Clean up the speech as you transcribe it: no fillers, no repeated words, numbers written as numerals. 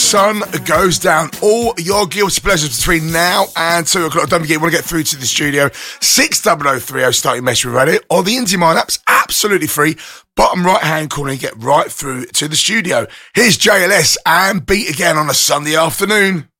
sun goes down. All your guilty pleasures between now and 2 o'clock. Don't forget, you want to get through to the studio. 60030, start your message with it. Or the Indie Mind app's absolutely free. Bottom right-hand corner, you get right through to the studio. Here's JLS and Beat Again on a Sunday afternoon.